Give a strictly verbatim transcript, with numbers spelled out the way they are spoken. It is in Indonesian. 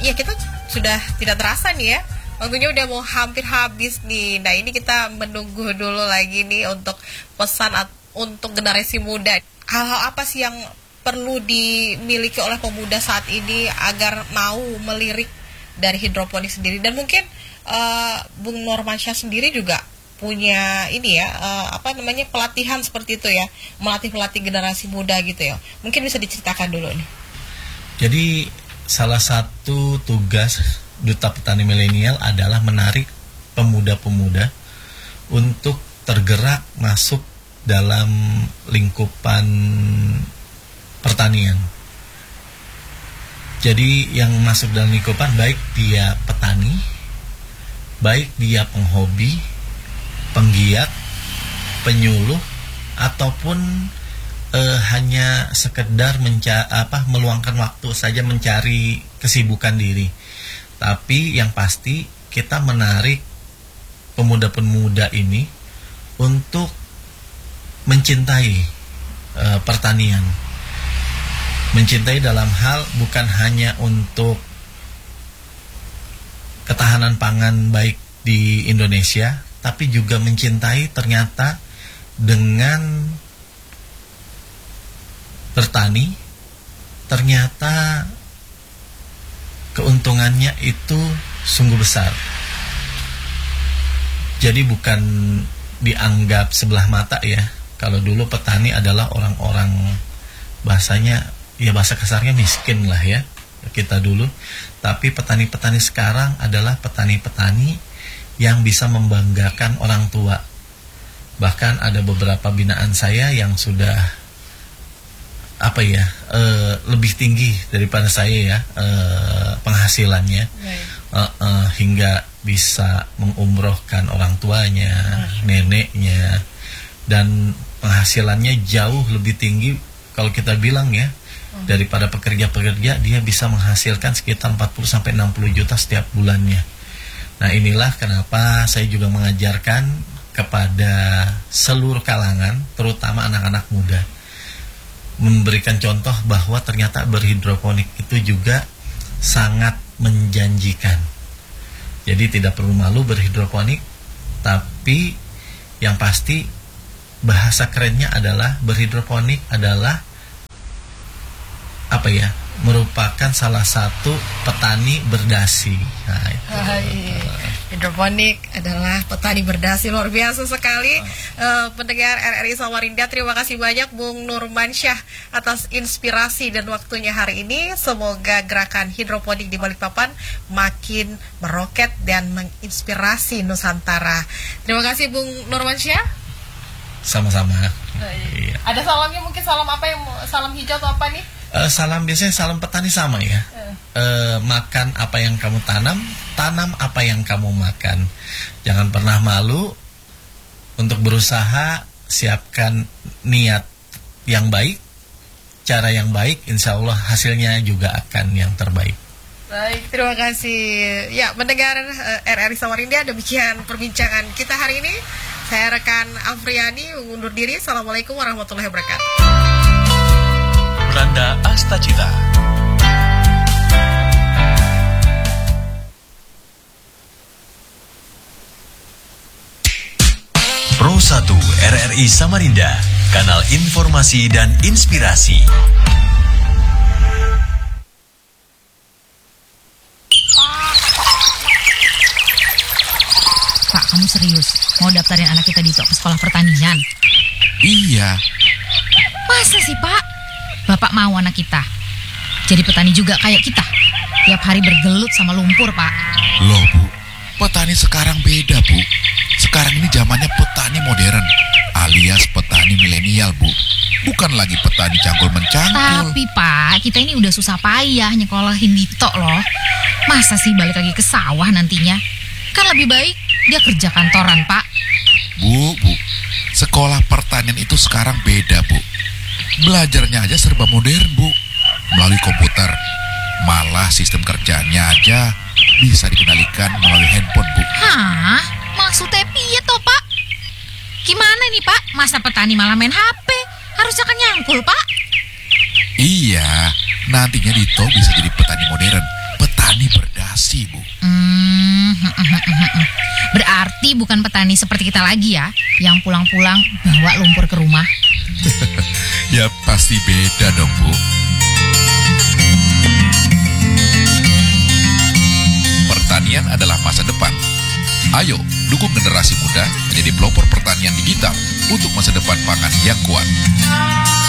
ya kita sudah tidak terasa nih ya, waktunya udah mau hampir habis nih. Nah ini kita menunggu dulu lagi nih untuk pesan at- untuk generasi muda. Hal-hal apa sih yang perlu dimiliki oleh pemuda saat ini agar mau melirik dari hidroponik sendiri? Dan mungkin uh, Bung Nurmansyah sendiri juga punya ini ya, uh, apa namanya, pelatihan seperti itu ya, melatih-pelatih generasi muda gitu ya. Mungkin bisa diceritakan dulu nih. Jadi salah satu tugas Duta Petani Milenial adalah menarik pemuda-pemuda untuk tergerak masuk dalam lingkupan pertanian. Jadi yang masuk dalam lingkupan, baik dia petani, baik dia penghobi, penggiat, penyuluh, ataupun eh, hanya sekedar menca- apa, meluangkan waktu saja mencari kesibukan diri. Tapi yang pasti kita menarik pemuda-pemuda ini untuk mencintai eh, pertanian. Mencintai dalam hal bukan hanya untuk ketahanan pangan baik di Indonesia, tapi juga mencintai ternyata dengan bertani, ternyata keuntungannya itu sungguh besar. Jadi bukan dianggap sebelah mata ya. Kalau dulu petani adalah orang-orang, bahasanya ya bahasa kasarnya miskin lah ya kita dulu. Tapi petani-petani sekarang adalah petani-petani yang bisa membanggakan orang tua. Bahkan ada beberapa binaan saya yang sudah apa ya e, lebih tinggi daripada saya ya e, penghasilannya, e, e, hingga bisa mengumrohkan orang tuanya, neneknya, dan penghasilannya jauh lebih tinggi kalau kita bilang ya, daripada pekerja-pekerja. Dia bisa menghasilkan sekitar empat puluh sampai enam puluh juta setiap bulannya. Nah inilah kenapa saya juga mengajarkan kepada seluruh kalangan, terutama anak-anak muda, memberikan contoh bahwa ternyata berhidroponik itu juga sangat menjanjikan. Jadi tidak perlu malu berhidroponik, tapi yang pasti bahasa kerennya adalah berhidroponik adalah apa ya, merupakan salah satu petani berdasi. Nah, itu. Ah, iya. Hidroponik adalah petani berdasi, luar biasa sekali. Uh, pendengar R R I Samarinda, terima kasih banyak Bung Nurmansyah atas inspirasi dan waktunya hari ini. Semoga gerakan hidroponik di Balikpapan makin meroket dan menginspirasi Nusantara. Terima kasih Bung Nurmansyah. Sama-sama. Uh, iya. Ada salamnya, mungkin salam apa yang salam hijau atau apa nih? Uh, salam biasanya salam petani sama ya. Uh. Uh, makan apa yang kamu tanam, tanam apa yang kamu makan. Jangan pernah malu untuk berusaha, siapkan niat yang baik, cara yang baik, insya Allah hasilnya juga akan yang terbaik. Baik, terima kasih. Ya, mendengar uh, R R I Samarinda, demikian perbincangan kita hari ini. Saya rekan Afriani undur diri. Assalamualaikum warahmatullahi wabarakatuh. Randa Astacita. Pro satu R R I Samarinda, kanal informasi dan inspirasi. Pak, kamu serius mau daftarin anak kita di ke sekolah pertanian? Iya. Masa sih, Pak? Bapak mau anak kita jadi petani juga kayak kita, tiap hari bergelut sama lumpur, Pak. Loh, Bu, petani sekarang beda, Bu. Sekarang ini zamannya petani modern, alias petani milenial, Bu. Bukan lagi petani cangkul-mencangkul. Tapi, Pak, kita ini udah susah payah nyekolahin Dito loh. Masa sih balik lagi ke sawah nantinya? Kan lebih baik dia kerja kantoran, Pak. Bu, Bu, sekolah pertanian itu sekarang beda, Bu. Belajarnya aja serba modern, Bu. Melalui komputer. Malah sistem kerjanya aja bisa dikendalikan melalui handphone, Bu. Hah? Maksudnya piye toh, Pak? Gimana nih, Pak? Masa petani malah main H P? Harusnya kan nyangkul, Pak. Iya, nantinya Dito bisa jadi petani modern, petani ber Hmm, berarti bukan petani seperti kita lagi ya, yang pulang-pulang bawa lumpur ke rumah. Ya pasti beda dong, Bu. Pertanian adalah masa depan. Ayo, dukung generasi muda menjadi pelopor pertanian digital untuk masa depan pangan yang kuat.